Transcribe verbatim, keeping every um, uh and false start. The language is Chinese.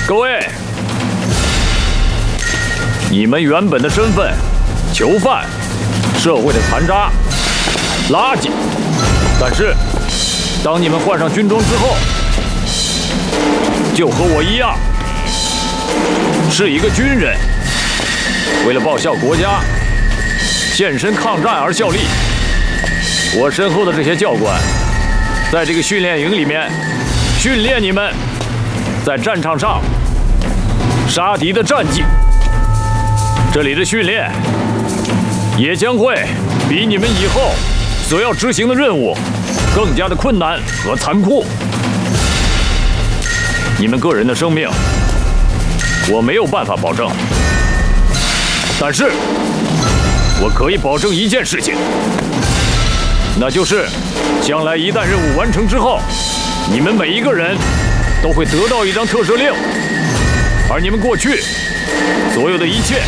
各位，你们原本的身份，囚犯，社会的残渣，垃圾。但是，当你们换上军装之后，就和我一样，是一个军人，为了报效国家，献身抗战而效力。我身后的这些教官，在这个训练营里面训练你们，在战场上杀敌的战绩。这里的训练也将会比你们以后所要执行的任务更加的困难和残酷。你们个人的生命，我没有办法保证，但是我可以保证一件事情，那就是将来一旦任务完成之后，你们每一个人都会得到一张特赦令，而你们过去所有的一切